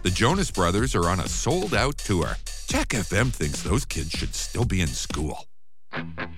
The Jonas Brothers are on a sold-out tour. Jack FM thinks those kids should still be in school.